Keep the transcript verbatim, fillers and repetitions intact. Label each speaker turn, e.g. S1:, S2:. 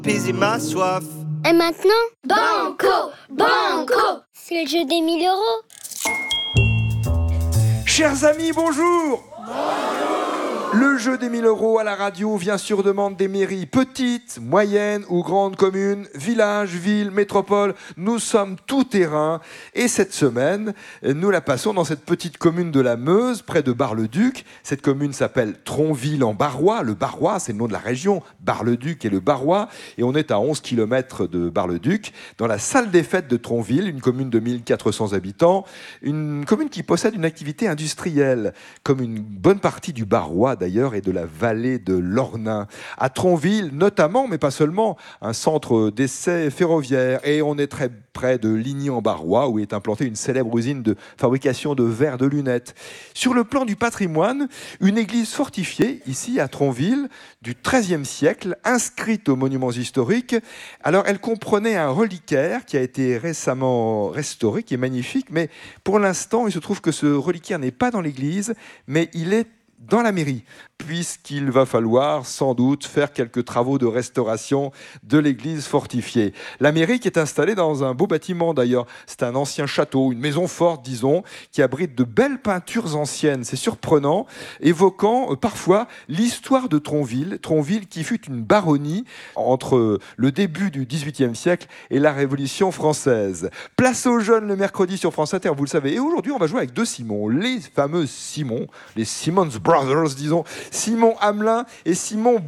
S1: apaiser ma soif.
S2: Et maintenant,
S3: Banco, banco,
S2: c'est le jeu des mille euros.
S4: Chers amis, bonjour. Le jeu des mille euros à la radio vient sur demande des mairies petites, moyennes ou grandes communes, villages, villes, métropoles. Nous sommes tout terrain et cette semaine, nous la passons dans cette petite commune de la Meuse, près de Bar-le-Duc. Cette commune s'appelle Tronville en Barrois. Le Barrois, c'est le nom de la région. Bar-le-Duc et le Barrois. Et on est à onze kilomètres de Bar-le-Duc, dans la salle des fêtes de Tronville, une commune de mille quatre cents habitants. Une commune qui possède une activité industrielle, comme une bonne partie du Barrois d'ailleurs, et de la vallée de l'Ornain. À Tronville, notamment, mais pas seulement, un centre d'essai ferroviaire. Et on est très près de Ligny-en-Barrois, où est implantée une célèbre usine de fabrication de verres de lunettes. Sur le plan du patrimoine, une église fortifiée, ici à Tronville, du treizième siècle, inscrite aux monuments historiques. Alors, elle comprenait un reliquaire qui a été récemment restauré, qui est magnifique, mais pour l'instant, il se trouve que ce reliquaire n'est pas dans l'église, mais il est dans la mairie, puisqu'il va falloir sans doute faire quelques travaux de restauration de l'église fortifiée. La mairie qui est installée dans un beau bâtiment d'ailleurs, c'est un ancien château, une maison forte disons, qui abrite de belles peintures anciennes, c'est surprenant, évoquant euh, parfois l'histoire de Tronville, Tronville qui fut une baronnie entre le début du dix-huitième siècle et la Révolution française. Place aux jeunes le mercredi sur France Inter, vous le savez, et aujourd'hui on va jouer avec deux Simons, les fameux Simons, les Simons Brothers, disons, Simon Hamelin et Simon